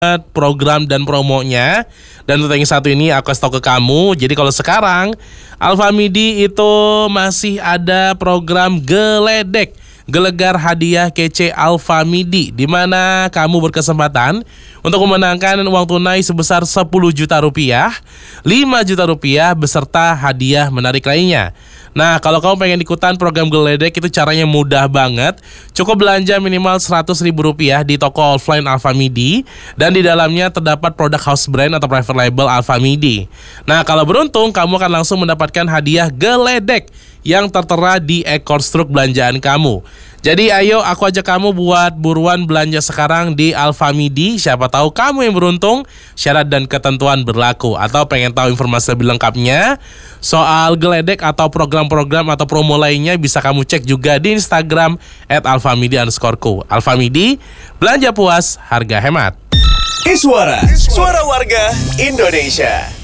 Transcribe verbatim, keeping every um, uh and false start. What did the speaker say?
program dan promonya. Dan untuk yang satu ini aku kasih tau ke kamu. Jadi kalau sekarang Alfamidi itu masih ada program Geledek, Gelegar Hadiah Kece Alfamidi, di mana kamu berkesempatan untuk memenangkan uang tunai sebesar sepuluh juta rupiah, lima juta rupiah beserta hadiah menarik lainnya. Nah, kalau kamu pengen ikutan program Geledek itu caranya mudah banget. Cukup belanja minimal seratus ribu rupiah di toko offline Alfamidi, dan di dalamnya terdapat produk house brand atau private label Alfamidi. Nah, kalau beruntung kamu akan langsung mendapatkan hadiah Geledek yang tertera di ekor struk belanjaan kamu. Jadi ayo aku ajak kamu buat buruan belanja sekarang di Alfamidi. Siapa tahu kamu yang beruntung. Syarat dan ketentuan berlaku. Atau pengen tahu informasi lebih lengkapnya soal Geledek atau program-program atau promo lainnya, bisa kamu cek juga di Instagram at alfamidi underscore co. Alfamidi, belanja puas, harga hemat. Iswara, suara warga Indonesia.